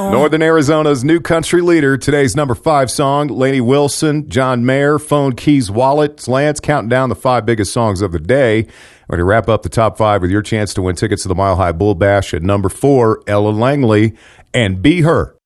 Northern Arizona's new country leader. Today's number 5 song, Lainey Wilson, John Mayer, Phone Keys Wallet. It's Lance counting down the 5 biggest songs of the day. We're going to wrap up the top 5 with your chance to win tickets to the Mile High Bull Bash at number 4, Ella Langley, and Be Her.